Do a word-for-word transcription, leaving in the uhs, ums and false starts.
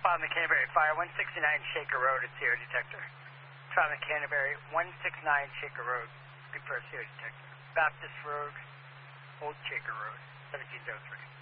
Bottom of Canterbury, fire one sixty-nine Shaker Road at C O detector. Bottom of Canterbury, one sixty-nine Shaker Road, before C O detector. Baptist Road, Old Shaker Road, seventeen oh three.